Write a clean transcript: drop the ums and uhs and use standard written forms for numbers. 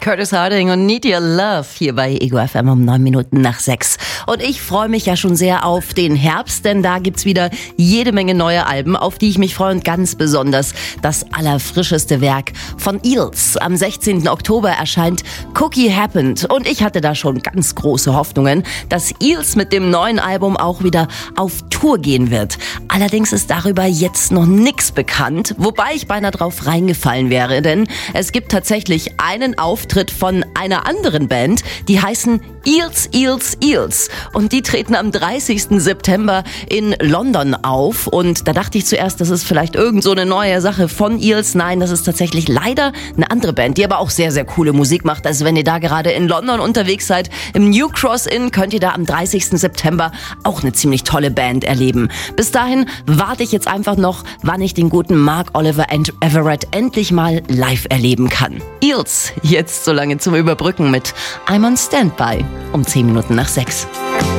Curtis Harding und Need Your Love hier bei Ego FM um 9 Minuten nach 6. Und ich freue mich ja schon sehr auf den Herbst, denn da gibt's wieder jede Menge neue Alben, auf die ich mich freue, und ganz besonders das allerfrischeste Werk von Eels. Am 16. Oktober erscheint Cookie Happened und ich hatte da schon ganz große Hoffnungen, dass Eels mit dem neuen Album auch wieder auf Tour gehen wird. Allerdings ist darüber jetzt noch nichts bekannt, wobei ich beinahe drauf reingefallen wäre, denn es gibt tatsächlich einen Auftritt von einer anderen Band, die heißen Eels, Eels, Eels. Und die treten am 30. September in London auf. Und da dachte ich zuerst, das ist vielleicht irgend so eine neue Sache von Eels. Nein, das ist tatsächlich leider eine andere Band, die aber auch sehr, sehr coole Musik macht. Also wenn ihr da gerade in London unterwegs seid, im New Cross Inn, könnt ihr da am 30. September auch eine ziemlich tolle Band erleben. Bis dahin warte ich jetzt einfach noch, wann ich den guten Mark Oliver Everett endlich mal live erleben kann. Eels, jetzt so lange zum Überbrücken mit I'm on Standby um 10 Minuten nach 6.